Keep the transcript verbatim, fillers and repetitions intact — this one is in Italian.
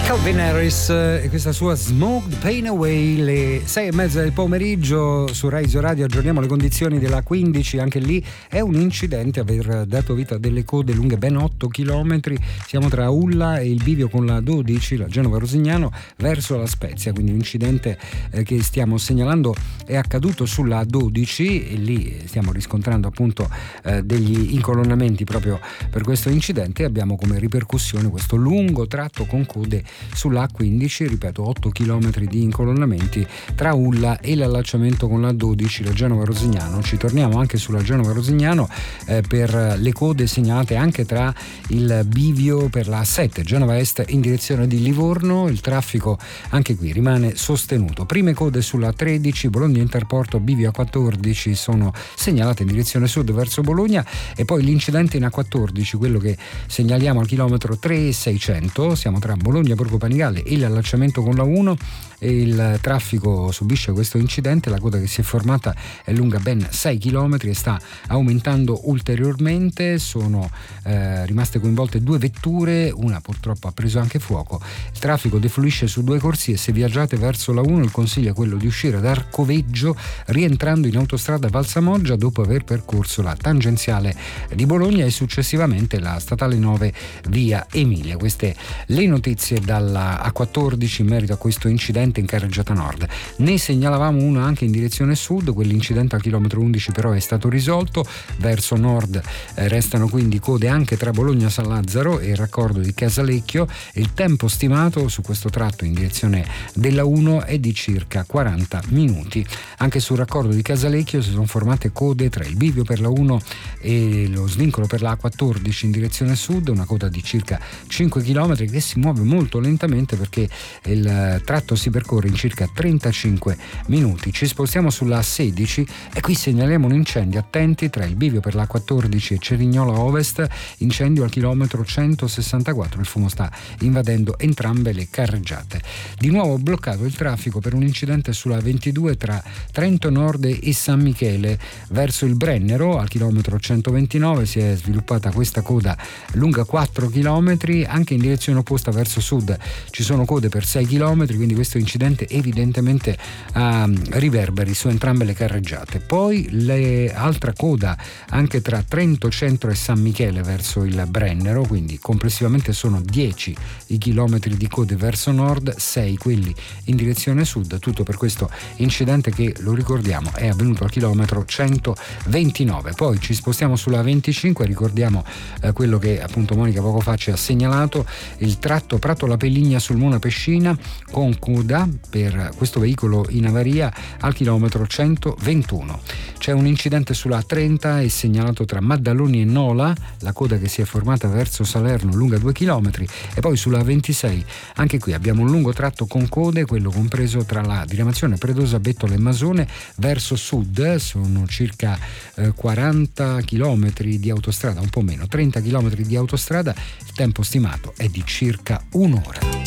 Calvin Harris e questa sua Smoke the Pain Away. Le sei e mezza del pomeriggio su Rai Radio aggiorniamo le condizioni della quindici. Anche lì è un incidente aver dato vita a delle code lunghe ben otto chilometri. Siamo tra Ulla e il bivio con la dodici, la Genova-Rosignano verso la Spezia, quindi un incidente eh, che stiamo segnalando è accaduto sulla dodici e lì stiamo riscontrando appunto eh, degli incolonnamenti proprio per questo incidente. Abbiamo come ripercussione questo lungo tratto con code sulla A quindici, ripeto, otto chilometri di incolonnamenti tra Ulla e l'allacciamento con la dodici, la Genova-Rosignano. Ci torniamo anche sulla Genova-Rosignano eh, per le code segnalate anche tra il bivio per la A sette, Genova Est in direzione di Livorno. Il traffico anche qui rimane sostenuto. Prime code sulla tredici, Bologna Interporto, bivio A quattordici, sono segnalate in direzione sud verso Bologna, e poi l'incidente in A quattordici, quello che segnaliamo al chilometro tre e seicento, siamo tra Bologna Borgo Panigale e l'allacciamento con la uno, e il traffico subisce questo incidente. La coda che si è formata è lunga ben sei chilometri e sta aumentando ulteriormente. Sono eh, rimaste coinvolte due vetture, una purtroppo ha preso anche fuoco. Il traffico defluisce su due corsie. Se viaggiate verso la uno, il consiglio è quello di uscire da Arcoveggio rientrando in autostrada Valsamoggia dopo aver percorso la tangenziale di Bologna e successivamente la statale nove via Emilia. Queste le notizie dalla A quattordici in merito a questo incidente in carreggiata nord. Ne segnalavamo uno anche in direzione sud, quell'incidente al chilometro undici però è stato risolto. Verso nord eh, restano quindi code anche tra Bologna San Lazzaro e il raccordo di Casalecchio. Il tempo stimato su questo tratto in direzione della uno è di circa quaranta minuti. Anche sul raccordo di Casalecchio si sono formate code tra il bivio per la uno e lo svincolo per la A quattordici in direzione sud, una coda di circa cinque chilometri che si muove molto lentamente perché il tratto si percorre in circa trentacinque minuti. Ci spostiamo sulla A sedici e qui segnaliamo un incendio. Attenti tra il bivio per la A quattordici e Cerignola Ovest, incendio al chilometro centosessantaquattro, il fumo sta invadendo entrambe le carreggiate. Di nuovo bloccato il traffico per un incidente sulla ventidue tra Trento Nord e San Michele verso il Brennero. Al chilometro centoventinove si è sviluppata questa coda lunga quattro chilometri, anche in direzione opposta verso sud ci sono code per sei chilometri, quindi questo incidente evidentemente ha riverberi su entrambe le carreggiate. Poi le, altra coda anche tra Trento Centro e San Michele verso il Brennero, quindi complessivamente sono dieci i chilometri di code verso nord, sei quelli in direzione sud, tutto per questo incidente che, lo ricordiamo, è avvenuto al chilometro centoventinove. Poi ci spostiamo sulla venticinque, ricordiamo eh, quello che appunto Monica poco fa ci ha segnalato, il tratto Prato La Pelligna sul Mona Pescina con coda per questo veicolo in avaria al chilometro centoventuno. C'è un incidente sulla trenta, è segnalato tra Maddaloni e Nola, la coda che si è formata verso Salerno lunga due chilometri, e poi sulla ventisei anche qui abbiamo un lungo tratto con code, quello compreso tra la diramazione Predosa Bettola e Masone verso sud, sono circa eh, quaranta chilometri di autostrada, un po' meno, trenta chilometri di autostrada, il tempo stimato è di circa un'ora.